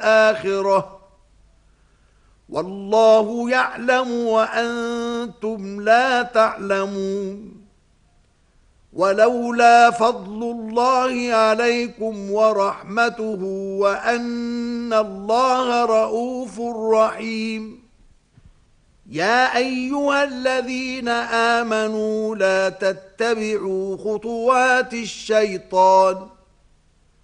الآخرة والله يعلم وأنتم لا تعلمون ولولا فضل الله عليكم ورحمته وأن الله رؤوف رحيم يا أيها الذين آمنوا لا تتبعوا خطوات الشيطان